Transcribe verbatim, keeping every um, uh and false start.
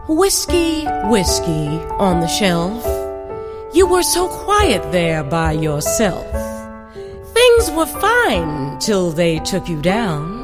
Whiskey, whiskey on the shelf. You were so quiet there by yourself. Things were fine till they took you down.